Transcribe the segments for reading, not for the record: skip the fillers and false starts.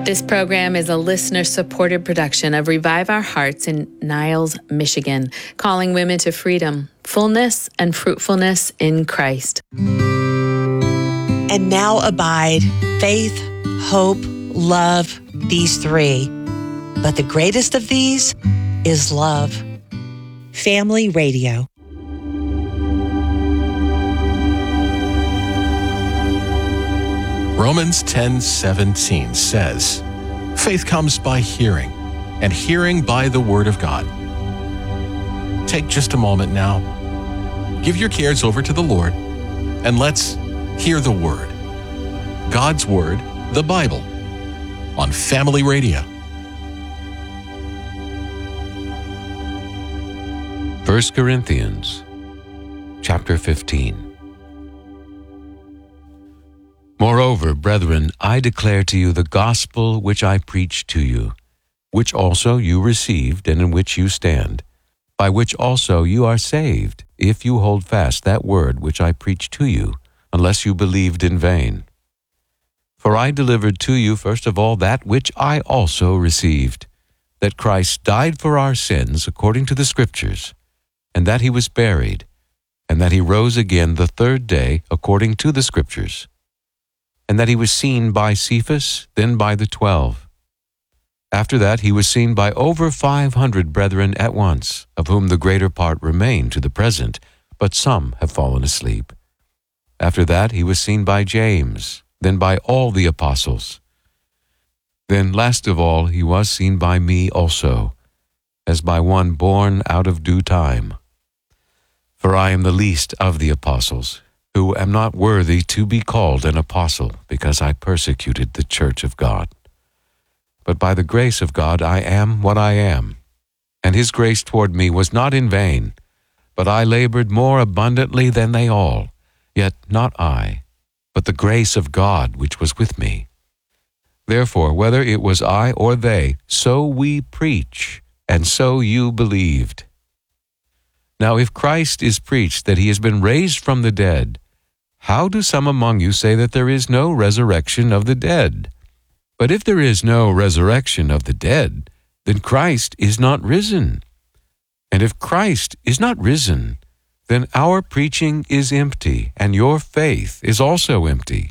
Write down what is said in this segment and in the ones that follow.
This program is a listener-supported production of Revive Our Hearts in Niles, Michigan, calling women to freedom, fullness, and fruitfulness in Christ. And now abide faith, hope, love, these three. But the greatest of these is love. Family Radio. Romans 10:17 says, "Faith comes by hearing, and hearing by the Word of God." Take just a moment now. Give your cares over to the Lord, and let's hear the Word. God's Word, the Bible, on Family Radio. 1 Corinthians, chapter 15. Moreover, brethren, I declare to you the gospel which I preached to you, which also you received and in which you stand, by which also you are saved, if you hold fast that word which I preached to you, unless you believed in vain. For I delivered to you first of all that which I also received, that Christ died for our sins according to the Scriptures, and that he was buried, and that he rose again the third day according to the Scriptures, and that he was seen by Cephas, then by the 12. After that he was seen by over 500 brethren at once, of whom the greater part remain to the present, but some have fallen asleep. After that he was seen by James, then by all the apostles. Then last of all he was seen by me also, as by one born out of due time. For I am the least of the apostles, who am not worthy to be called an apostle, because I persecuted the church of God. But by the grace of God I am what I am, and his grace toward me was not in vain, but I labored more abundantly than they all, yet not I, but the grace of God which was with me. Therefore, whether it was I or they, so we preach, and so you believed. Now if Christ is preached that he has been raised from the dead, how do some among you say that there is no resurrection of the dead? But if there is no resurrection of the dead, then Christ is not risen. And if Christ is not risen, then our preaching is empty, and your faith is also empty.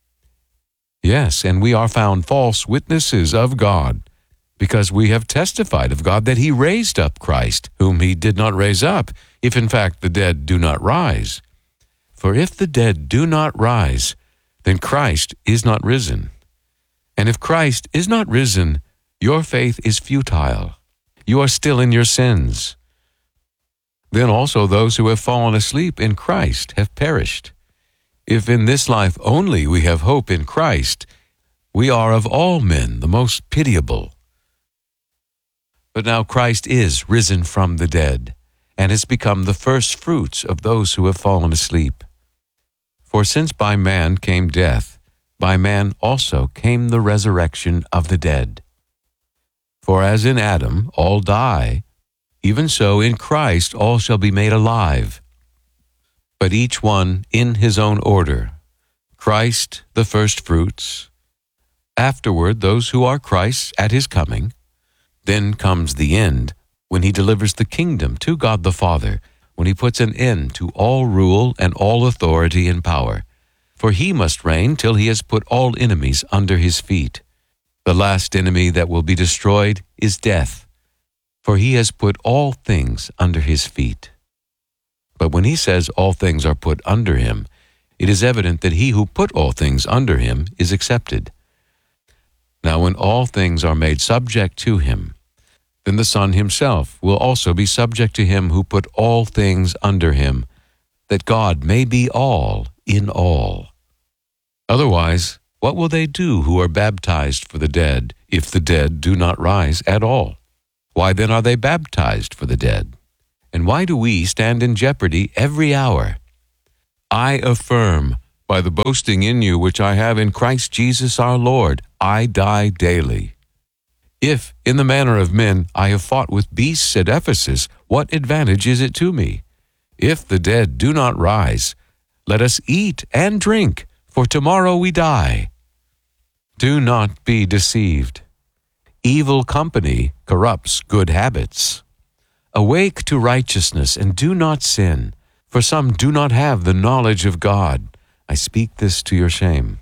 Yes, and we are found false witnesses of God, because we have testified of God that he raised up Christ, whom he did not raise up, if in fact the dead do not rise. For if the dead do not rise, then Christ is not risen. And if Christ is not risen, your faith is futile. You are still in your sins. Then also those who have fallen asleep in Christ have perished. If in this life only we have hope in Christ, we are of all men the most pitiable. But now Christ is risen from the dead, and has become the first fruits of those who have fallen asleep. For since by man came death, by man also came the resurrection of the dead. For as in Adam all die, even so in Christ all shall be made alive. But each one in his own order. Christ the first fruits, afterward those who are Christ's at his coming. Then comes the end, when he delivers the kingdom to God the Father, when he puts an end to all rule and all authority and power. For he must reign till he has put all enemies under his feet. The last enemy that will be destroyed is death, for he has put all things under his feet. But when he says all things are put under him, it is evident that he who put all things under him is accepted. Now when all things are made subject to him, then the Son himself will also be subject to him who put all things under him, that God may be all in all. Otherwise, what will they do who are baptized for the dead, if the dead do not rise at all? Why then are they baptized for the dead? And why do we stand in jeopardy every hour? I affirm, by the boasting in you which I have in Christ Jesus our Lord, I die daily. If, in the manner of men, I have fought with beasts at Ephesus, what advantage is it to me? If the dead do not rise, let us eat and drink, for tomorrow we die. Do not be deceived. Evil company corrupts good habits. Awake to righteousness and do not sin, for some do not have the knowledge of God. I speak this to your shame.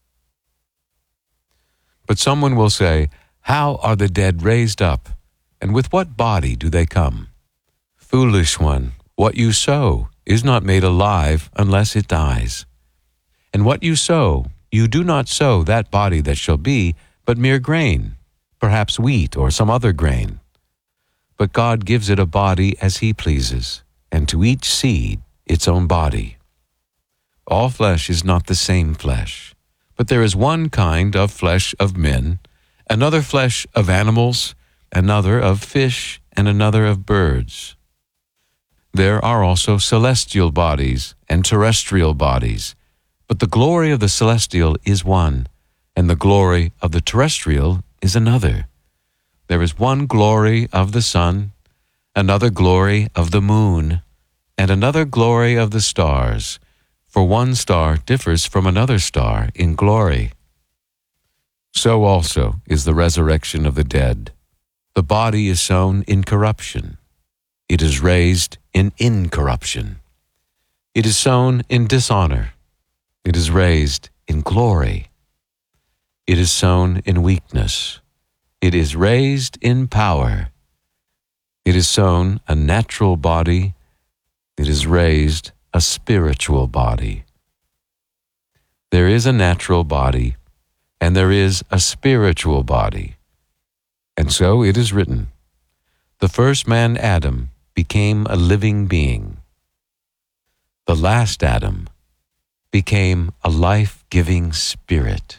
But someone will say, how are the dead raised up, and with what body do they come? Foolish one, what you sow is not made alive unless it dies. And what you sow, you do not sow that body that shall be, but mere grain, perhaps wheat or some other grain. But God gives it a body as He pleases, and to each seed its own body. All flesh is not the same flesh, but there is one kind of flesh of men, another flesh of animals, another of fish, and another of birds. There are also celestial bodies and terrestrial bodies, but the glory of the celestial is one, and the glory of the terrestrial is another. There is one glory of the sun, another glory of the moon, and another glory of the stars, for one star differs from another star in glory. So also is the resurrection of the dead. The body is sown in corruption. It is raised in incorruption. It is sown in dishonor. It is raised in glory. It is sown in weakness. It is raised in power. It is sown a natural body. It is raised a spiritual body. There is a natural body, and there is a spiritual body. And so it is written, the first man, Adam, became a living being. The last Adam became a life-giving spirit.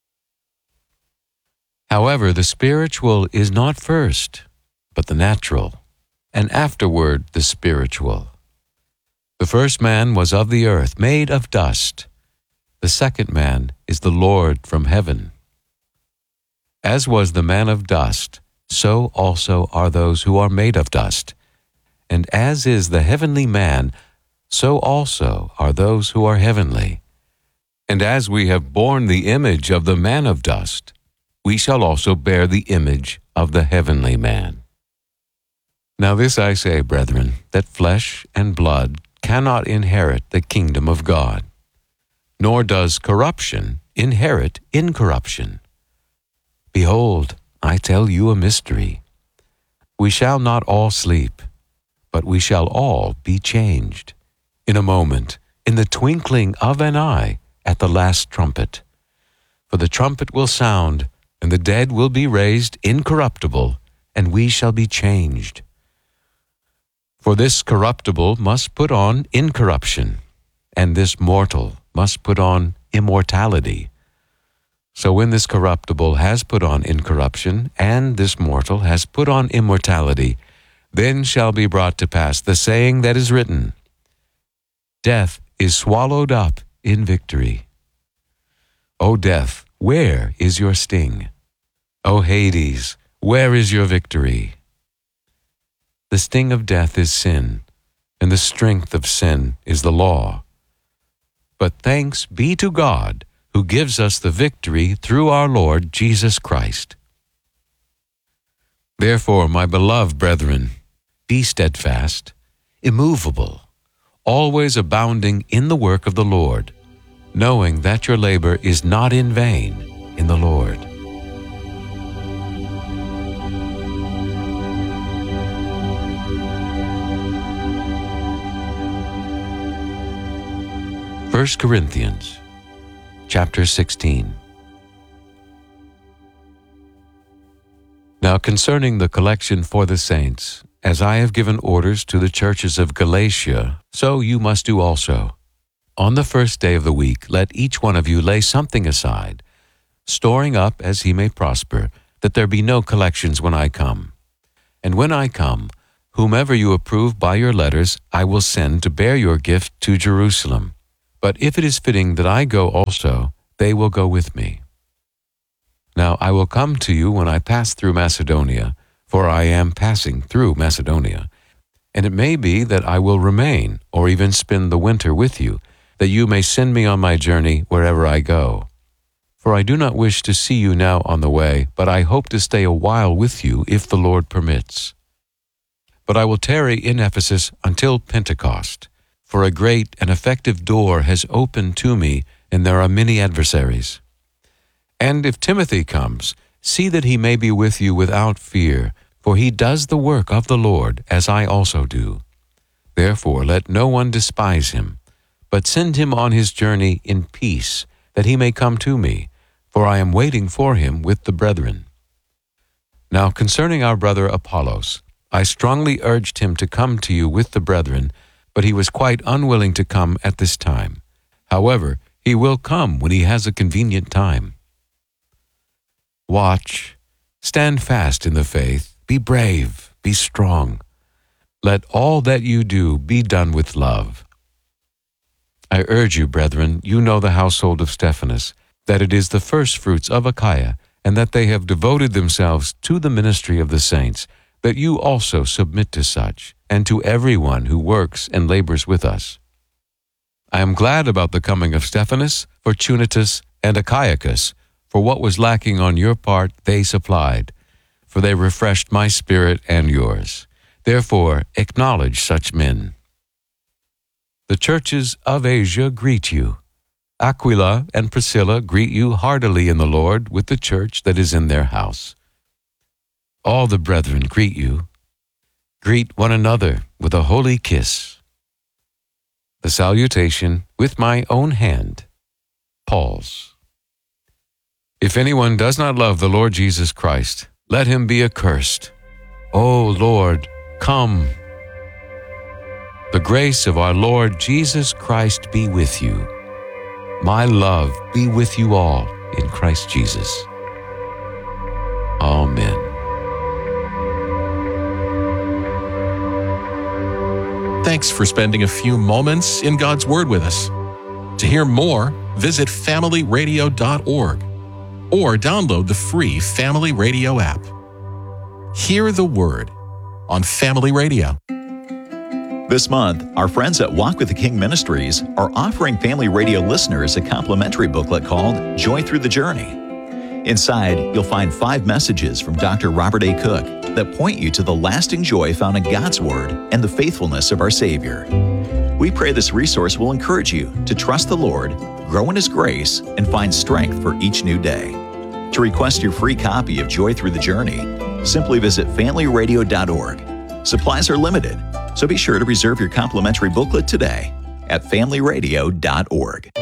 However, the spiritual is not first, but the natural, and afterward the spiritual. The first man was of the earth, made of dust. The second man is the Lord from heaven. As was the man of dust, so also are those who are made of dust. And as is the heavenly man, so also are those who are heavenly. And as we have borne the image of the man of dust, we shall also bear the image of the heavenly man. Now this I say, brethren, that flesh and blood cannot inherit the kingdom of God, nor does corruption inherit incorruption. Behold, I tell you a mystery. We shall not all sleep, but we shall all be changed. In a moment, in the twinkling of an eye, at the last trumpet. For the trumpet will sound, and the dead will be raised incorruptible, and we shall be changed. For this corruptible must put on incorruption, and this mortal must put on immortality. So when this corruptible has put on incorruption, and this mortal has put on immortality, then shall be brought to pass the saying that is written, Death is swallowed up in victory. O death, where is your sting? O Hades, where is your victory? The sting of death is sin, and the strength of sin is the law. But thanks be to God, who gives us the victory through our Lord Jesus Christ. Therefore, my beloved brethren, be steadfast, immovable, always abounding in the work of the Lord, knowing that your labor is not in vain in the Lord. First Corinthians, chapter 16. Now concerning the collection for the saints, as I have given orders to the churches of Galatia, so you must do also. On the first day of the week, let each one of you lay something aside, storing up as he may prosper, that there be no collections when I come. And when I come, whomever you approve by your letters, I will send to bear your gift to Jerusalem. But if it is fitting that I go also, they will go with me. Now I will come to you when I pass through Macedonia, for I am passing through Macedonia. And it may be that I will remain, or even spend the winter with you, that you may send me on my journey wherever I go. For I do not wish to see you now on the way, but I hope to stay a while with you if the Lord permits. But I will tarry in Ephesus until Pentecost, for a great and effective door has opened to me, and there are many adversaries. And if Timothy comes, see that he may be with you without fear, for he does the work of the Lord, as I also do. Therefore let no one despise him, but send him on his journey in peace, that he may come to me, for I am waiting for him with the brethren. Now concerning our brother Apollos, I strongly urged him to come to you with the brethren, but he was quite unwilling to come at this time. However, he will come when he has a convenient time. Watch, stand fast in the faith, be brave, be strong. Let all that you do be done with love. I urge you, brethren, you know the household of Stephanas, that it is the firstfruits of Achaia, and that they have devoted themselves to the ministry of the saints, that you also submit to such, and to everyone who works and labors with us. I am glad about the coming of Stephanas, Fortunatus, and Achaicus, for what was lacking on your part they supplied, for they refreshed my spirit and yours. Therefore acknowledge such men. The churches of Asia greet you. Aquila and Priscilla greet you heartily in the Lord with the church that is in their house. All the brethren greet you. Greet one another with a holy kiss. The salutation with my own hand, Paul's. If anyone does not love the Lord Jesus Christ, let him be accursed. O Lord, come. The grace of our Lord Jesus Christ be with you. My love be with you all in Christ Jesus. Amen. Thanks for spending a few moments in God's Word with us. To hear more, visit familyradio.org or download the free Family Radio app. Hear the Word on Family Radio. This month, our friends at Walk with the King Ministries are offering Family Radio listeners a complimentary booklet called Joy Through the Journey. Inside, you'll find 5 messages from Dr. Robert A. Cook that point you to the lasting joy found in God's Word and the faithfulness of our Savior. We pray this resource will encourage you to trust the Lord, grow in His grace, and find strength for each new day. To request your free copy of Joy Through the Journey, simply visit familyradio.org. Supplies are limited, so be sure to reserve your complimentary booklet today at familyradio.org.